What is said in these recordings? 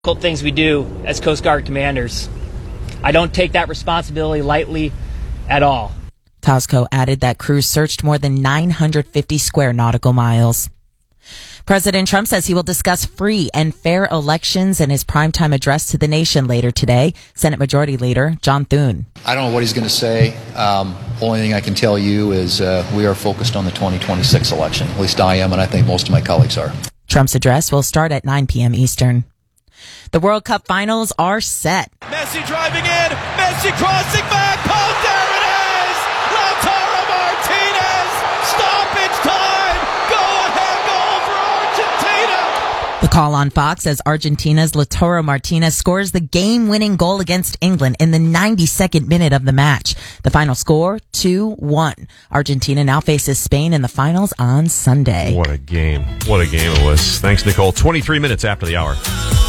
Things we do as Coast Guard commanders. I don't take that responsibility lightly at all. Tosco added that crews searched more than 950 square nautical miles. President Trump says he will discuss free and fair elections in his primetime address to the nation later today. Senate Majority Leader John Thune. I don't know what he's going to say. Only thing I can tell you is we are focused on the 2026 election. At least I am, and I think most of my colleagues are. Trump's address will start at 9 p.m. Eastern. The World Cup finals are set. Messi driving in, Messi crossing back, oh, there it is! Lautaro Martinez, stoppage time, go-ahead goal for Argentina! The call on Fox as Argentina's Lautaro Martinez scores the game-winning goal against England in the 92nd minute of the match. The final score, 2-1. Argentina now faces Spain in the finals on Sunday. What a game. What a game it was. Thanks, Nicole. 23 minutes after the hour.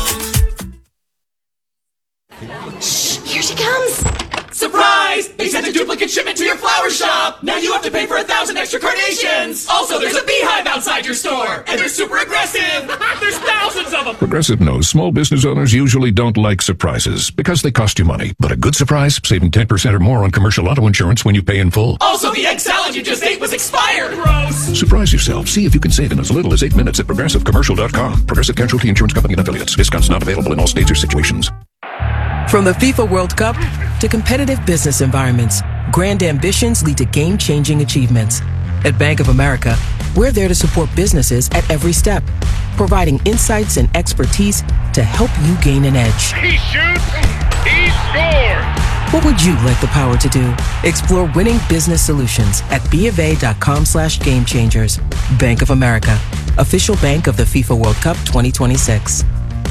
Here she comes! Surprise! They sent a duplicate shipment to your flower shop! Now you have to pay for 1,000 extra carnations! Also, there's a beehive outside your store! And they're super aggressive! There's thousands of them! Progressive knows small business owners usually don't like surprises because they cost you money. But a good surprise, saving 10% or more on commercial auto insurance when you pay in full. Also, the egg salad you just ate was expired! Gross! Surprise yourself. See if you can save in as little as 8 minutes at progressivecommercial.com. Progressive Casualty Insurance Company and Affiliates. Discounts not available in all states or situations. From the FIFA World Cup to competitive business environments, grand ambitions lead to game-changing achievements. At Bank of America, we're there to support businesses at every step, providing insights and expertise to help you gain an edge. He shoots, he scores! What would you like the power to do? Explore winning business solutions at BofA.com/gamechangers. Bank of America, official bank of the FIFA World Cup 2026.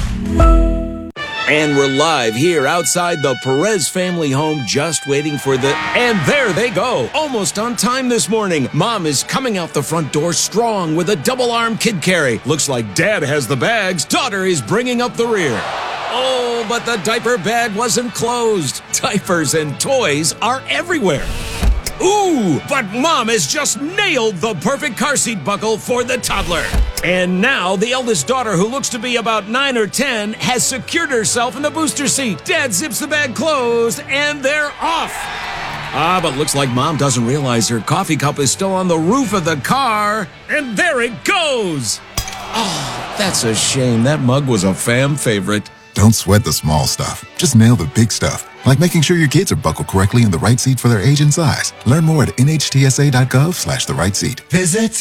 And we're live here outside the Perez family home, just waiting for and there they go. Almost on time this morning. Mom is coming out the front door strong with a double-arm kid carry. Looks like Dad has the bags. Daughter is bringing up the rear. Oh, but the diaper bag wasn't closed. Diapers and toys are everywhere. Ooh, but Mom has just nailed the perfect car seat buckle for the toddler. And now the eldest daughter, who looks to be about 9 or 10, has secured herself in the booster seat. Dad zips the bag closed, and they're off. But looks like Mom doesn't realize her coffee cup is still on the roof of the car. And there it goes. Oh, that's a shame. That mug was a fam favorite. Don't sweat the small stuff. Just nail the big stuff. Like making sure your kids are buckled correctly in the right seat for their age and size. Learn more at nhtsa.gov/the right seat. Visit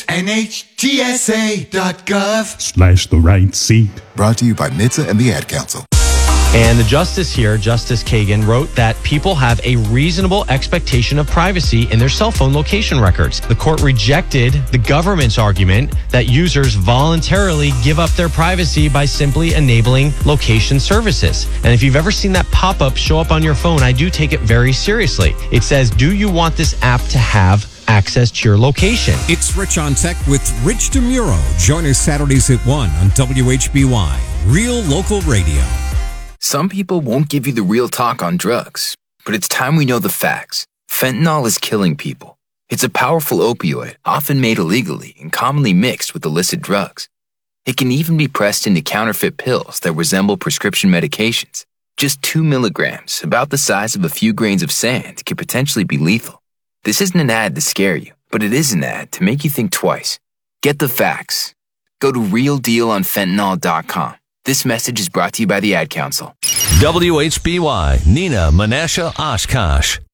nhtsa.gov/the right seat. Brought to you by NHTSA and the Ad Council. And the justice here, Justice Kagan, wrote that people have a reasonable expectation of privacy in their cell phone location records. The court rejected the government's argument that users voluntarily give up their privacy by simply enabling location services. And if you've ever seen that pop-up show up on your phone, I do take it very seriously. It says, do you want this app to have access to your location? It's Rich on Tech with Rich DeMuro. Join us Saturdays at 1 on WHBY, Real Local Radio. Some people won't give you the real talk on drugs, but it's time we know the facts. Fentanyl is killing people. It's a powerful opioid, often made illegally and commonly mixed with illicit drugs. It can even be pressed into counterfeit pills that resemble prescription medications. Just 2 milligrams, about the size of a few grains of sand, could potentially be lethal. This isn't an ad to scare you, but it is an ad to make you think twice. Get the facts. Go to realdealonfentanyl.com. This message is brought to you by the Ad Council. WHBY, Nina Menashe Oshkosh.